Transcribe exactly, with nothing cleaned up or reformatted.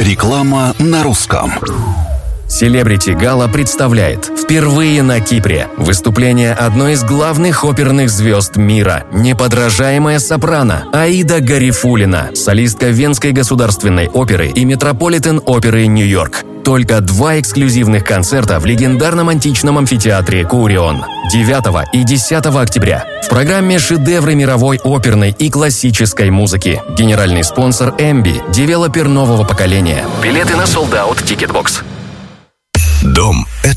Реклама на русском. Селебрити Гала представляет впервые на Кипре выступление одной из главных оперных звезд мира, неподражаемая сопрано Аида Гарифуллина, солистка Венской государственной оперы и Метрополитен-оперы Нью-Йорк. Только два эксклюзивных концерта в легендарном античном амфитеатре Курион девятого и десятого октября. В программе шедевры мировой оперной и классической музыки. Генеральный спонсор Эмби, девелопер нового поколения. Билеты на Sold Out Ticketbox. Дом – это